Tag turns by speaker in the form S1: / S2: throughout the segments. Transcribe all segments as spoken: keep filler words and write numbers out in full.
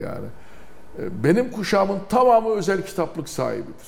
S1: Yani benim kuşağımın tamamı özel kitaplık sahibidir.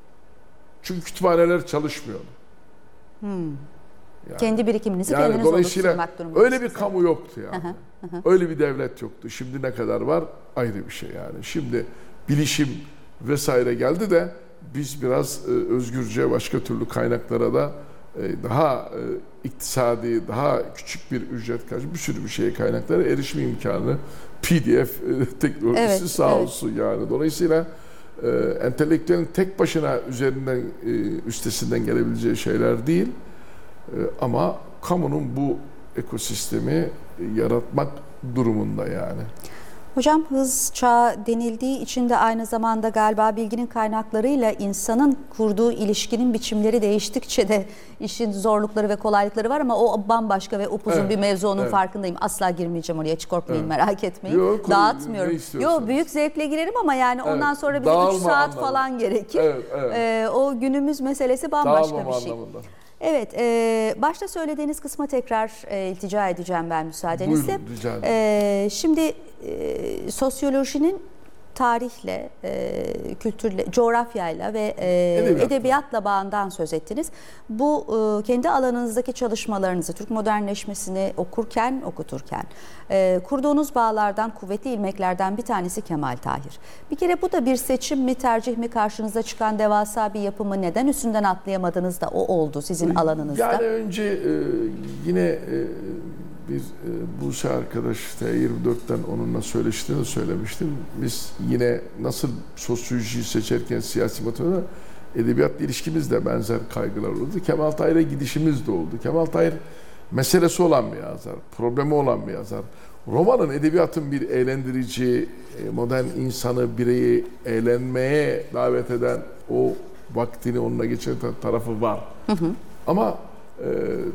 S1: Çünkü kütüphaneler çalışmıyordu.
S2: Hmm.
S1: Yani,
S2: Kendi birikiminizi
S1: yani
S2: kendiniz oluşturmak durumundasınız.
S1: Öyle bir kamu yoktu yani. Öyle bir devlet yoktu. Şimdi ne kadar var ayrı bir şey yani. Şimdi bilişim vesaire geldi de biz biraz e, özgürce başka türlü kaynaklara da e, daha e, iktisadi, daha küçük bir ücret karşı bir sürü bir şeye kaynaklara erişim imkanı P D F e, teknolojisi
S2: evet,
S1: sağ
S2: evet.
S1: olsun yani. Dolayısıyla e, entelektüelin tek başına üzerinden e, üstesinden gelebileceği şeyler değil. E, ama kamunun bu ekosistemi yaratmak durumunda yani.
S2: Hocam hız çağı denildiği için de aynı zamanda galiba bilginin kaynaklarıyla insanın kurduğu ilişkinin biçimleri değiştikçe de işin zorlukları ve kolaylıkları var ama o bambaşka ve upuzun
S1: evet,
S2: bir mevzu, onun
S1: evet.
S2: farkındayım. Asla girmeyeceğim oraya, hiç korkmayın, evet. merak etmeyin.
S1: Yok,
S2: dağıtmıyorum. Yok, büyük zevkle girerim ama yani evet. ondan sonra bize üç saat anlamında. falan gerekir. Evet, evet. Ee, o günümüz meselesi bambaşka
S1: Dağılmama
S2: bir şey. Anlamında.
S1: Evet,
S2: e, başta söylediğiniz kısma tekrar e, iltica edeceğim ben müsaadenizle.
S1: Buyurun, rica ederim.
S2: E, şimdi e, sosyolojinin tarihle, e, kültürle, coğrafyayla ve e,
S1: Edebiyatla.
S2: edebiyatla bağından söz ettiniz. Bu e, kendi alanınızdaki çalışmalarınızı, Türk modernleşmesini okurken, okuturken e, kurduğunuz bağlardan, kuvvetli ilmeklerden bir tanesi Kemal Tahir. Bir kere bu da bir seçim mi, tercih mi, karşınıza çıkan devasa bir yapımı neden üstünden atlayamadınız da o oldu sizin alanınızda?
S1: Yani önce e, yine e, bir e, Buse arkadaş T yirmi dört'ten onunla söyleştiğini söylemiştim. Biz yine nasıl sosyolojiyi seçerken siyasi matematikte edebiyatla ilişkimiz de benzer kaygılar oldu. Kemal Tahir'e gidişimiz de oldu. Kemal Tahir meselesi olan bir yazar, problemi olan bir yazar. Romanın, edebiyatın bir eğlendirici, modern insanı, bireyi eğlenmeye davet eden, o vaktini onunla geçiren tarafı var. Hı hı. Ama e,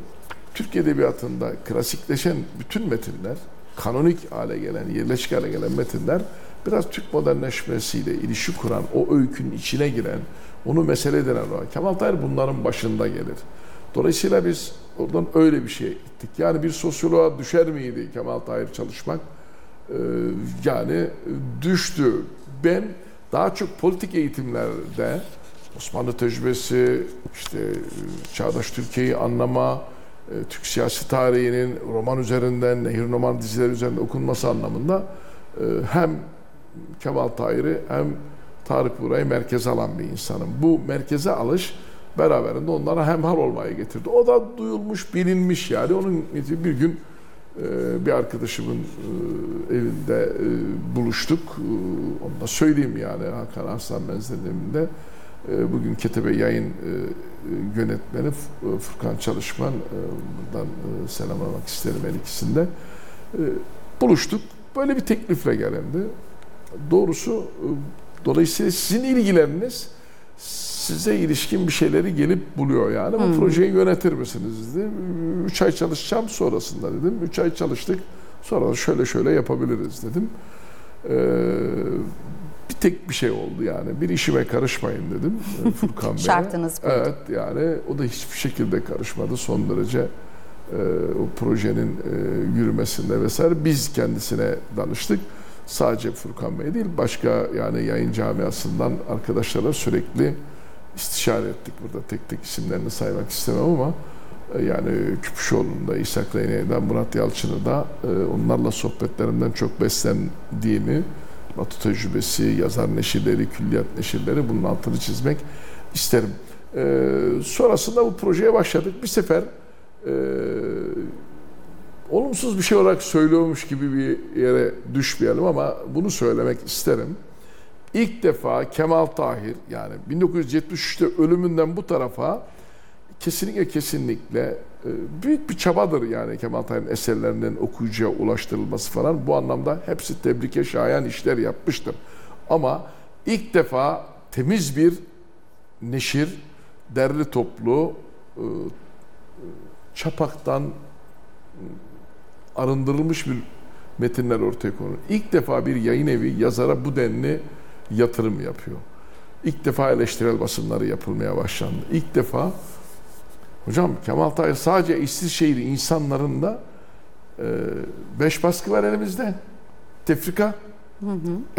S1: Türk edebiyatında klasikleşen bütün metinler, kanonik hale gelen, yerleşik hale gelen metinler biraz Türk modernleşmesiyle ilişki kuran, o öykünün içine giren, onu mesele eden olan. Kemal Tahir bunların başında gelir. Dolayısıyla biz oradan öyle bir şeye gittik. Yani bir sosyoloğa düşer miydi Kemal Tahir çalışmak? Ee, yani düştü. Ben daha çok politik eğitimlerde Osmanlı tecrübesi, işte çağdaş Türkiye'yi anlama, Türk siyasi tarihinin roman üzerinden, Nehir Roman dizileri üzerinde okunması anlamında hem Kemal Tahir'i hem Tarık Buğra'yı merkeze alan bir insanım. Bu merkeze alış beraberinde onlara hemhal olmaya getirdi. O da duyulmuş, bilinmiş yani. Onun bir gün bir arkadaşımın evinde buluştuk. Onu da söyleyeyim yani, Hakan Arslan Benzerliği'nde. Bugün Ketebe Yayın yönetmeni Furkan Çalışman, buradan selamlamak isterim her ikisinde. Buluştuk. Böyle bir teklifle gelindi. Doğrusu dolayısıyla sizin ilgileriniz size ilişkin bir şeyleri gelip buluyor yani. Bu hmm. projeyi yönetir misiniz dedi. Üç ay çalışacağım sonrasında dedim. Üç ay çalıştık. Sonra da şöyle şöyle yapabiliriz dedim. Ee, bir tek bir şey oldu yani. Bir işime karışmayın dedim Furkan Bey'e.
S2: Şartınız buydu.
S1: Evet yani o da hiçbir şekilde karışmadı. Son derece e, o projenin e, yürümesinde vesaire biz kendisine danıştık. Sadece Furkan Bey değil, başka yani yayın camiasından arkadaşlarla sürekli istişare ettik. Burada tek tek isimlerini saymak istemem ama yani Küpüşoğlu'nda, İshak Reyne'den, Murat Yalçın'ı da onlarla sohbetlerimden çok beslendiğimi, Batı tecrübesi, yazar neşirleri, külliyat neşirleri, bunun altını çizmek isterim. Ee, sonrasında bu projeye başladık. Bir sefer e, olumsuz bir şey olarak söylüyormuş gibi bir yere düşmeyelim ama bunu söylemek isterim. İlk defa Kemal Tahir, yani bin dokuz yüz yetmiş üç'te ölümünden bu tarafa kesinlikle kesinlikle büyük bir çabadır yani Kemal Tahir'in eserlerinin okuyucuya ulaştırılması falan. Bu anlamda hepsi tebrike şayan işler yapmıştır. Ama ilk defa temiz bir neşir, derli toplu, çapaktan arındırılmış bir metinler ortaya konur. İlk defa bir yayın evi yazara bu denli yatırım yapıyor. İlk defa eleştirel basımları yapılmaya başlandı. İlk defa hocam Kemal Tahir sadece Eskişehir'i insanların da e, beş baskı var elimizde. Tefrika.
S2: Hı hı.